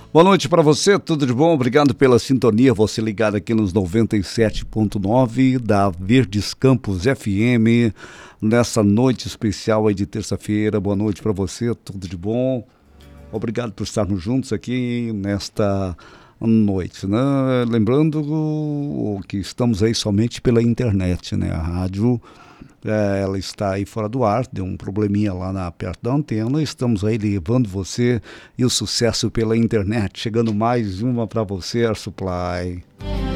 Boa noite para você, tudo de bom? Obrigado pela sintonia, você ligado aqui nos 97.9 da Verdes Campos FM, nessa noite especial aí de terça-feira. Boa noite para você, tudo de bom? Obrigado por estarmos juntos aqui nesta noite, né? Lembrando que estamos aí somente pela internet, né? A rádio, ela está aí fora do ar, deu um probleminha lá perto da antena. Estamos aí levando você e o sucesso pela internet, chegando mais uma para você, Air Supply.